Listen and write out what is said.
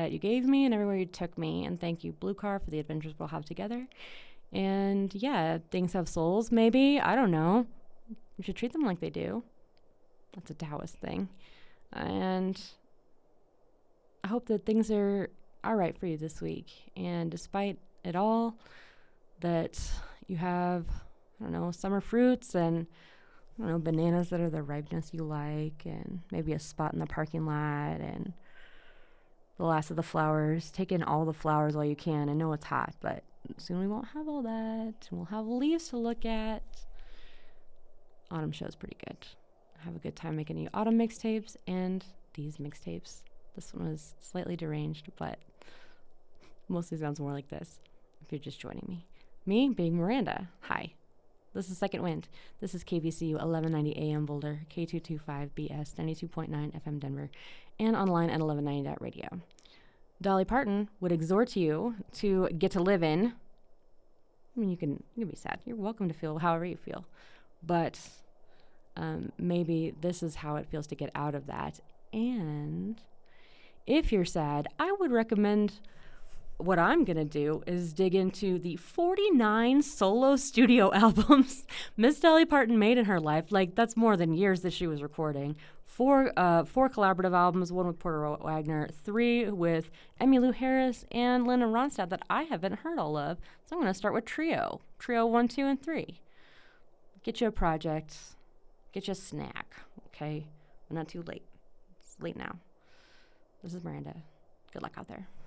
that you gave me and everywhere you took me. And thank you, Blue Car, for the adventures we'll have together. And yeah, things have souls, maybe. I don't know. You should treat them like they do. That's a Taoist thing. And I hope that things are all right for you this week. And despite it all, that you have, I don't know, summer fruits and, I don't know, bananas that are the ripeness you like, and maybe a spot in the parking lot, and the last of the flowers. Take in all the flowers while you can. I know it's hot, but soon we won't have all that. We'll have leaves to look at. Autumn show's pretty good. Have a good time making the autumn mixtapes and these mixtapes. This one was slightly deranged, but mostly sounds more like this if you're just joining me. Me being Miranda. Hi. This is Second Wind. This is KVCU 1190 AM Boulder, K225BS 92.9 FM Denver, and online at 1190.radio. Dolly Parton would exhort you to get to live in. I mean, you can be sad. You're welcome to feel however you feel. But maybe this is how it feels to get out of that. And if you're sad, I would recommend what I'm going to do is dig into the 49 solo studio albums Miss Dolly Parton made in her life. Like, that's more than years that she was recording. Four collaborative albums, one with Porter Wagner, 3 with Emmylou Harris and Linda Ronstadt that I haven't heard all of. So I'm going to start with Trio 1, 2, and 3. Get you a project. Get you a snack, okay? We're not too late. It's late now. This is Miranda. Good luck out there.